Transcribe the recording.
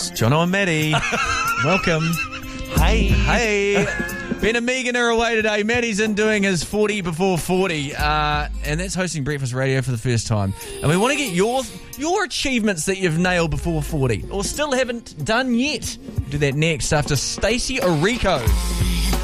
Jono and Maddie. Welcome. Hey. Ben and Megan are away today. Maddie's in doing his 40 before 40, and that's hosting Breakfast Radio for the first time. And we want to get your achievements that you've nailed before 40, or still haven't done yet. We'll do that next after Stacey Orico.